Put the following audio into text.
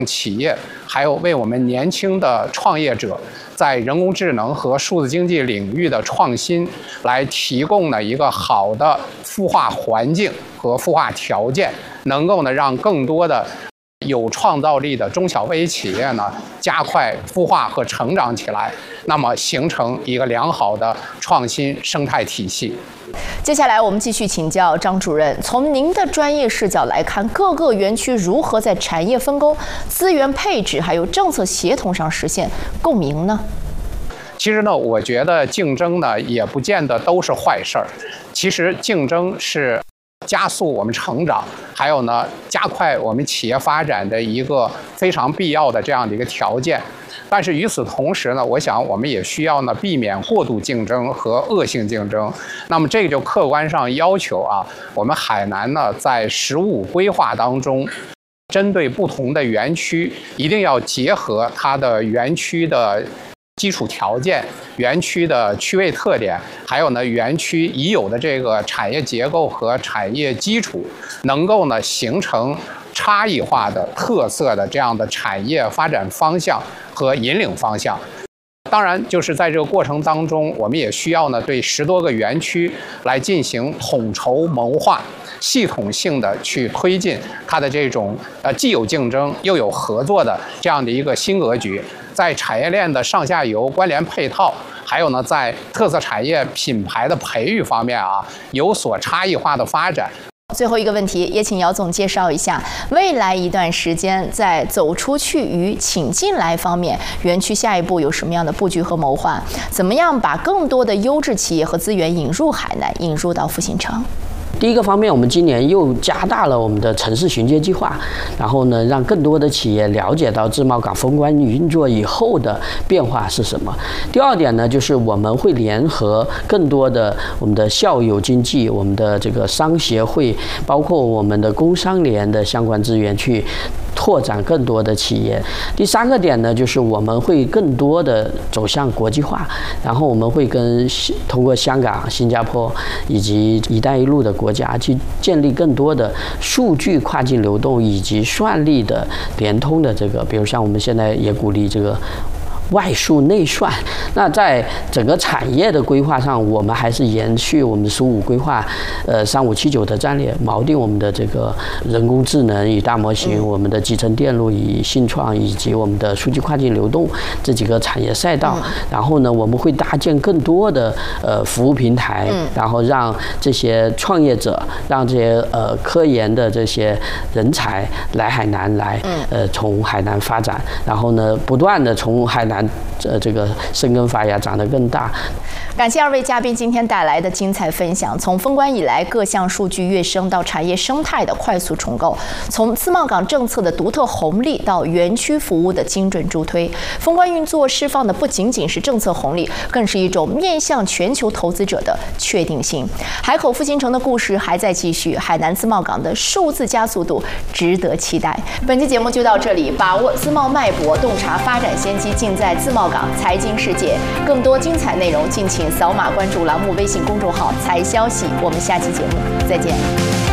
企业，还有为我们年轻的创业者，在人工智能和数字经济领域的创新，来提供了一个好的孵化环境和孵化条件，能够呢让更多的有创造力的中小微企业呢加快孵化和成长起来，那么形成一个良好的创新生态体系。 接下来我们继续请教张主任，从您的专业视角来看，各个园区如何在产业分工、资源配置还有政策协同上实现共赢呢？ 其实呢，我觉得竞争呢也不见得都是坏事儿。其实竞争是加速我们成长，还有呢加快我们企业发展的一个非常必要的这样的一个条件。但是与此同时呢，我想我们也需要呢避免过度竞争和恶性竞争。那么这个就客观上要求啊，我们海南呢在“15规划当中，针对不同的园区，一定要结合它的园区的基础条件、园区的区位特点，还有呢园区已有的这个产业结构和产业基础，能够呢形成差异化的特色的这样的产业发展方向和引领方向。当然，就是在这个过程当中，我们也需要呢对10多个园区来进行统筹谋划，系统性的去推进它的这种既有竞争又有合作的这样的一个新格局，在产业链的上下游关联配套，还有呢在特色产业品牌的培育方面啊，有所差异化的发展。 最后一个问题，也请姚总介绍一下未来一段时间在走出去与请进来方面，园区下一步有什么样的布局和谋划？怎么样把更多的优质企业和资源引入海南，引入到复兴城？ 第一个方面，我们今年又加大了我们的城市巡街计划，然后呢，让更多的企业了解到自贸港封关运作以后的变化是什么。第二点呢，就是我们会联合更多的我们的校友经济、我们的这个商协会，包括我们的工商联的相关资源去拓展更多的企业。第三个点呢，就是我们会更多的走向国际化，然后我们会通过香港、新加坡以及“一带一路”的国家去建立更多的数据跨境流动以及算力的联通的这个，比如像我们现在也鼓励这个外数内算。那在整个产业的规划上，我们还是延续我们15规划3579的战略，锚定我们的这个人工智能与大模型、我们的集成电路与信创以及我们的数据跨境流动这几个产业赛道。然后呢，我们会搭建更多的服务平台，然后让这些创业者、让这些科研的这些人才来海南来从海南发展，然后呢不断的从海南这个生根发芽，长得更大。 感谢2位嘉宾今天带来的精彩分享。从封关以来各项数据跃升到产业生态的快速重构，从自贸港政策的独特红利到园区服务的精准助推，封关运作释放的不仅仅是政策红利，更是一种面向全球投资者的确定性。海口复兴城的故事还在继续，海南自贸港的数字加速度值得期待。本期节目就到这里，把握自贸脉搏，洞察发展先机，尽在自贸港财经世界。更多精彩内容，敬请扫码关注栏目微信公众号“财消息”。我们下期节目再见。